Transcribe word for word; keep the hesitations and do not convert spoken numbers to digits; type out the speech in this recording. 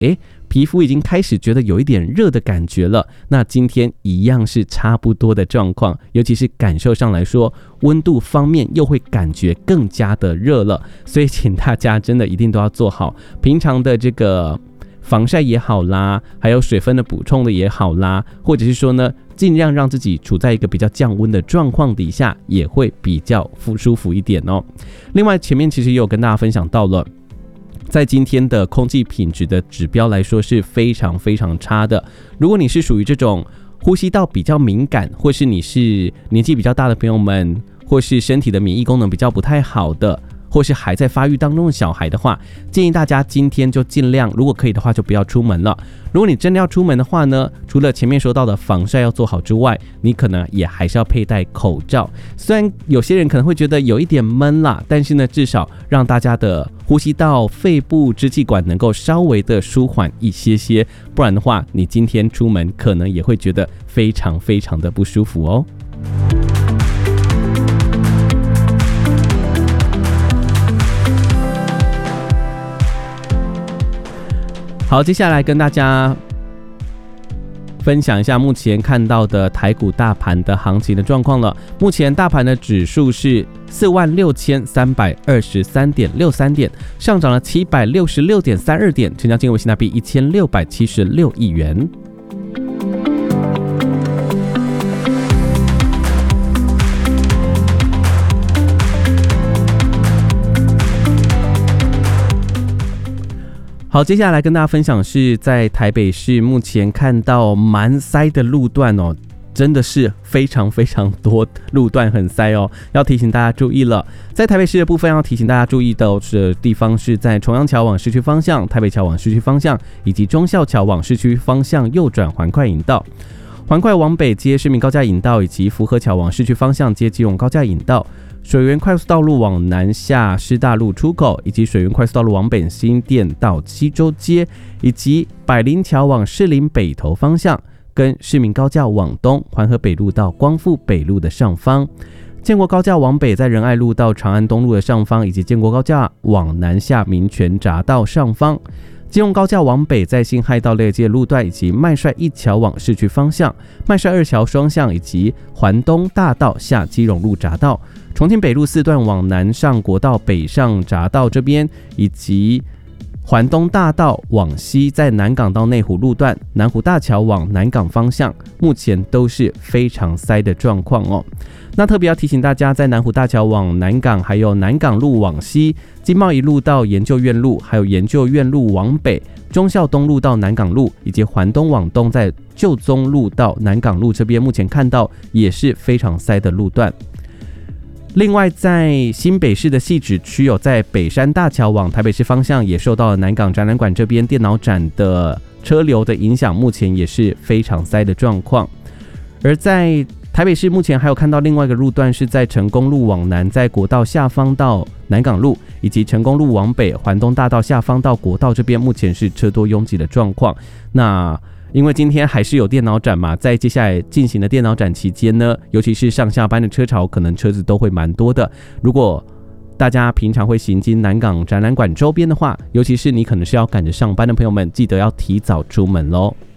诶皮肤已经开始觉得有一点热的感觉了，那今天一样是差不多的状况，尤其是感受上来说，温度方面又会感觉更加的热了，所以请大家真的一定都要做好平常的这个防晒也好啦，还有水分的补充的也好啦，或者是说呢，尽量让自己处在一个比较降温的状况底下，也会比较舒服一点哦。另外前面其实也有跟大家分享到了，在今天的空气品质的指标来说是非常非常差的。如果你是属于这种呼吸道比较敏感，或是你是年纪比较大的朋友们，或是身体的免疫功能比较不太好的，或是还在发育当中的小孩的话，建议大家今天就尽量，如果可以的话就不要出门了。如果你真的要出门的话呢，除了前面说到的防晒要做好之外，你可能也还是要佩戴口罩。虽然有些人可能会觉得有一点闷啦，但是呢，至少让大家的呼吸道、肺部、支气管能够稍微的舒缓一些些，不然的话，你今天出门可能也会觉得非常非常的不舒服哦。好，接下来跟大家分享一下目前看到的台股大盘的行情的状况了。目前大盘的指数是四万六千三百二十三点六三点，上涨了七百六十六点三二点，成交金额新台币一千六百七十六亿元。好，接下来跟大家分享是在台北市目前看到蛮塞的路段哦，真的是非常非常多路段很塞哦，要提醒大家注意了。在台北市的部分要提醒大家注意的地方是在重阳桥往市区方向、台北桥往市区方向以及忠孝桥往市区方向右转环快引道，环快往北接市民高架引道以及福和桥往市区方向接基隆高架引道，水源快速道路往南下师大路出口，以及水源快速道路往北新店到七州街，以及百灵桥往士林北投方向，跟市民高架往东环河北路到光复北路的上方，建国高架往北在仁爱路到长安东路的上方，以及建国高架往南下民权匝道上方，基隆高架往北在辛亥到烈街路段，以及麦帅一桥往市区方向，麦帅二桥双向，以及环东大道下基隆路匝道，重庆北路四段往南上国道北上匝道这边，以及环东大道往西在南港到内湖路段，南湖大桥往南港方向，目前都是非常塞的状况哦。那特别要提醒大家，在南湖大桥往南港，还有南港路往西，经贸一路到研究院路，还有研究院路往北，忠孝东路到南港路，以及环东往东在旧宗路到南港路这边，目前看到也是非常塞的路段。另外，在新北市的汐止区有在北山大桥往台北市方向，也受到了南港展览馆这边电脑展的车流的影响，目前也是非常塞的状况。而在台北市目前还有看到另外一个路段是在成功路往南，在国道下方到南港路，以及成功路往北环东大道下方到国道这边，目前是车多拥挤的状况。那因为今天还是有电脑展嘛，在接下来进行的电脑展期间呢，尤其是上下班的车潮，可能车子都会蛮多的。如果大家平常会行经南港展览馆周边的话，尤其是你可能是要赶着上班的朋友们，记得要提早出门咯。